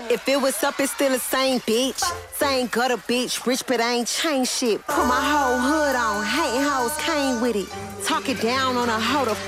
If it was up, it's still the same bitch. Same gutter bitch, rich but I ain't changed shit. Put my whole hood on, hating hoes came with it. Talking down on a hoe, the